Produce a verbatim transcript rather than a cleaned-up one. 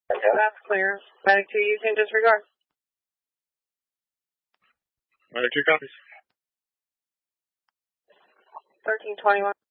That's clear. Medic two using disregard. Medic two copies. thirteen twenty-one.